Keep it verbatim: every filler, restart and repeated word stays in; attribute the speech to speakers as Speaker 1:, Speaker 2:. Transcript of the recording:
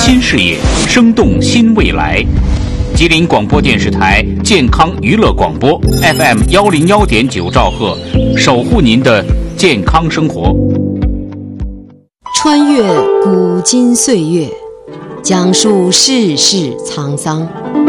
Speaker 1: 新视野，生动新未来。吉林广播电视台健康娱乐广播 F M 幺零幺点九兆赫，守护您的健康生活。
Speaker 2: 穿越古今岁月，讲述世事沧桑，